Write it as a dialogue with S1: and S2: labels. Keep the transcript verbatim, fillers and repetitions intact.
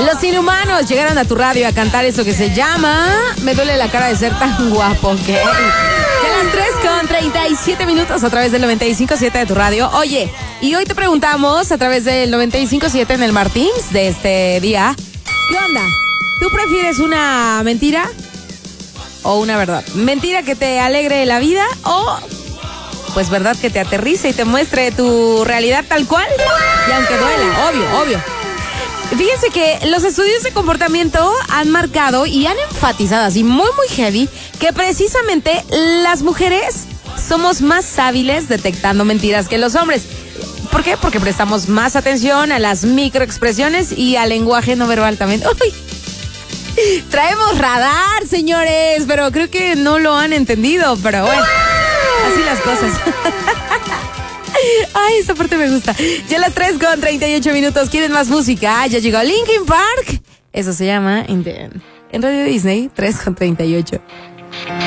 S1: Los Inhumanos llegaron a tu radio a cantar eso que se llama Me duele la cara de ser tan guapo, ¿ok? Ya las tres con treinta y siete minutos a través del noventa y cinco punto siete de tu radio. Oye, y hoy te preguntamos a través del noventa y cinco punto siete en el Martins de este día, ¿qué onda? ¿Tú prefieres una mentira o una verdad? ¿Mentira que te alegre la vida o pues verdad que te aterrice y te muestre tu realidad tal cual? Y aunque duela, obvio, obvio. Fíjense que los estudios de comportamiento han marcado y han enfatizado así muy muy heavy que precisamente las mujeres somos más hábiles detectando mentiras que los hombres. ¿Por qué? Porque prestamos más atención a las microexpresiones y al lenguaje no verbal también. ¡Uy! Traemos radar, señores, pero creo que no lo han entendido, pero bueno, así las cosas. Ay, esta parte me gusta. Ya las tres con treinta y ocho minutos. ¿Quieren más música? Ya llegó Linkin Park. Eso se llama In The End. En Radio Disney, tres con treinta y ocho.